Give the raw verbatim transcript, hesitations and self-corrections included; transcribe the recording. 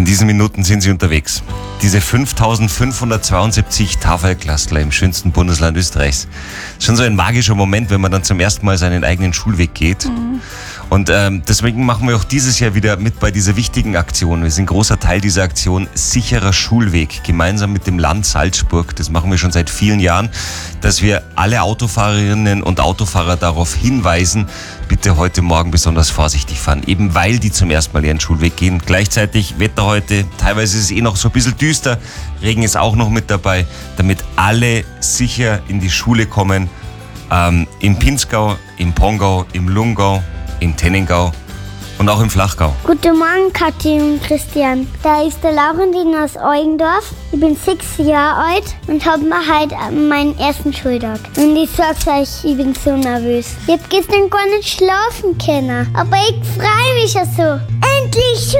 diesen Minuten sind sie unterwegs. Diese fünftausendfünfhundertzweiundsiebzig Tafelklassler im schönsten Bundesland Österreichs. Schon so ein magischer Moment, wenn man dann zum ersten Mal seinen eigenen Schulweg geht. Mhm. Und ähm, deswegen machen wir auch dieses Jahr wieder mit bei dieser wichtigen Aktion. Wir sind großer Teil dieser Aktion Sicherer Schulweg, gemeinsam mit dem Land Salzburg. Das machen wir schon seit vielen Jahren, dass wir alle Autofahrerinnen und Autofahrer darauf hinweisen, bitte heute Morgen besonders vorsichtig fahren, eben weil die zum ersten Mal ihren Schulweg gehen. Gleichzeitig Wetter heute, teilweise ist es eh noch so ein bisschen düster, Regen ist auch noch mit dabei, damit alle sicher in die Schule kommen. Ähm, im Pinzgau, im Pongau, im Lungau, im Tennengau und auch im Flachgau. Guten Morgen, Kathi und Christian. Da ist der Laurentin aus Eugendorf. Ich bin sechs Jahre alt und habe mir heute meinen ersten Schultag. Und ich sag's euch, ich bin so nervös. Ich hab gestern gar nicht schlafen können. Aber ich freue mich schon so. Endlich